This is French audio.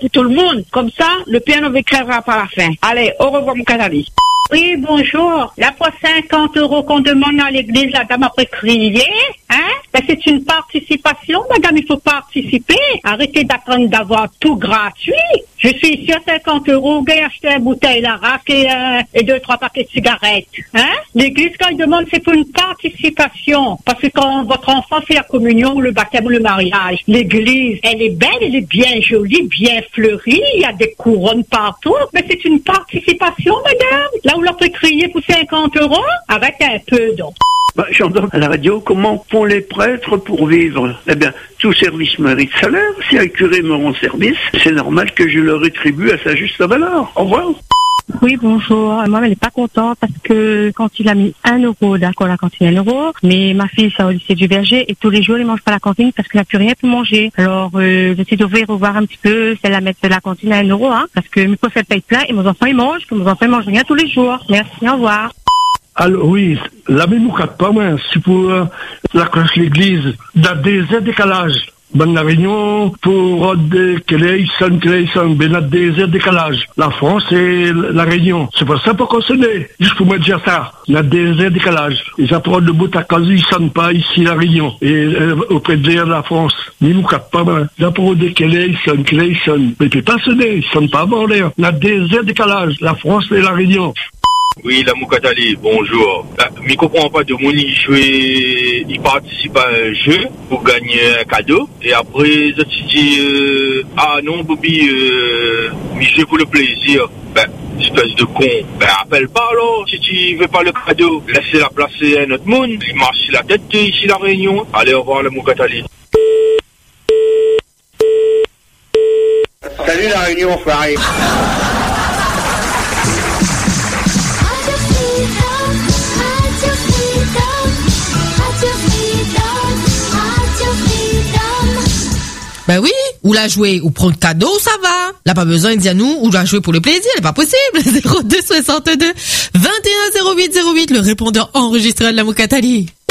pour tout le monde. Comme ça, le pire ne crèvera pas à la fin. Allez, au revoir, mon canali. Oui, bonjour. Là, pour 50 € qu'on demande à l'église, la dame après crier, hein? Ben, c'est une participation, madame, il faut participer. Arrêtez d'attendre d'avoir tout gratuit. Je suis ici à 50 €, j'ai acheté une bouteille d'arac et 2-3 paquets de cigarettes, hein? L'église, quand il demande, c'est pour une participation. Parce que quand votre enfant fait la communion, ou le baptême ou le mariage, l'église, elle est belle, elle est bien jolie, bien fleurie, il y a des couronnes partout, mais c'est une participation, madame. Là où l'on peut crier pour 50 €, arrêtez un peu, donc. J'entends à la radio comment font les prêtres pour vivre. Eh bien, tout service mérite salaire. Si un curé me rend service, c'est normal que je le rétribue à sa juste valeur. Au revoir. Oui, bonjour. Moi, elle n'est pas contente parce que quand il a mis 1 €, d'accord, la cantine 1 €, mais ma fille, c'est au lycée du Verger et tous les jours, elle mange pas la cantine parce qu'elle n'a plus rien pour manger. Alors, j'essaie d'ouvrir, revoir un petit peu, c'est la mettre la cantine à 1 €, hein, parce que mes poches, elles payent plein et mes enfants, ils mangent, que mes enfants, ils mangent rien tous les jours. Merci, au revoir. Alors oui, la même pas moins, c'est pour la classe l'église, dans des décalages. Ben la Réunion, pour Clayson, ben des décalages. La France et la Réunion. C'est pas ça pour concerner. Juste pour me dire ça. Il y a des décalages. Ils apprennent le bout à cause, ils sont pas ici la Réunion. Et auprès de la France. Ni nous cap pas mal. J'apprends des Clayson. Mais il peut pas sonner. Ils sont pas bons l'air. Il y a des décalages. La France et la Réunion. Oui, la Moukatali, bonjour. Je ne comprends pas de mon il participe à un jeu pour gagner un cadeau. Et après, je dis, ah non, Bobby, je joue pour le plaisir. Espèce de con. Appelle pas alors, si tu veux pas le cadeau. Laissez-la placer à un autre monde. Il marche sur la tête ici, la Réunion. Allez, au revoir, la Moukatali. Salut la Réunion, Farid. Ben oui, ou la jouer, ou prendre cadeau, ça va. Là, pas besoin de dire nous, ou la jouer pour le plaisir, c'est pas possible. 02 62 21 08 08, le répondeur enregistré de la Moukatali.